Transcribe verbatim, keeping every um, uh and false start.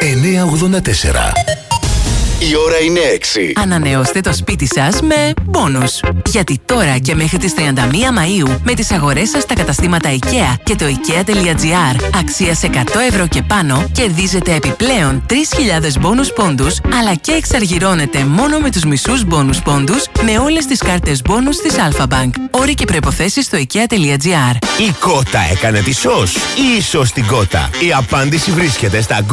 εννιακόσια ογδόντα τέσσερα. Η ώρα είναι έξι. Ανανεώστε το σπίτι σας με μπόνους. Γιατί τώρα και μέχρι τις τριάντα μία Μαΐου με τις αγορές σας στα καταστήματα IKEA και το IKEA.gr αξίας εκατό ευρώ και πάνω κερδίζετε επιπλέον τρεις χιλιάδες μπόνους πόντους, αλλά και εξαργυρώνετε μόνο με τους μισούς μπόνους πόντους με όλες τις κάρτες μπόνους της Alpha Bank. Όροι και προϋποθέσεις στο IKEA.gr. Η κότα έκανε τη σως ή η σως την κότα? Η απάντηση βρίσκεται στα